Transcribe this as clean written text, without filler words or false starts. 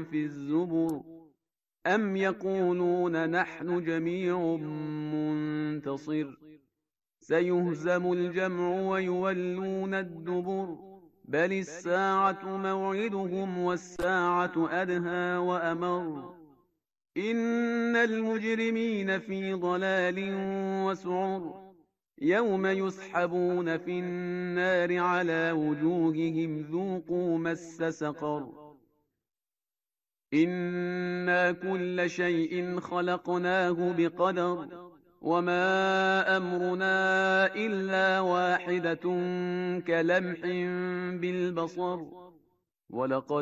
في الزبر أم يقولون نحن جميع منتصر سيهزم الجمع ويولون الدبر بل الساعة موعدهم والساعة أدهى وأمر إن المجرمين في ضلال وسعر يوم يسحبون في النار على وجوههم ذوقوا مس سقر إنا كل شيء خلقناه بقدر وما أمرنا إلا واحدة كلمح بالبصر ولقد